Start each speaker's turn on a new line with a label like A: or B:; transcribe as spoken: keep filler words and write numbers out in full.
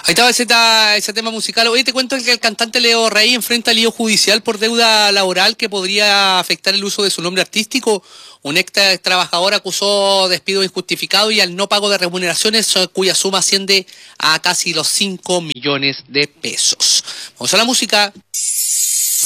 A: Ahí estaba ese, ta- ese tema musical. Oye, te cuento que el cantante Leo Rey enfrenta lío judicial por deuda laboral que podría afectar el uso de su nombre artístico. Un ex tra- trabajador acusó despido injustificado y al no pago de remuneraciones, eh, cuya suma asciende a casi los cinco millones de pesos. Vamos a la música.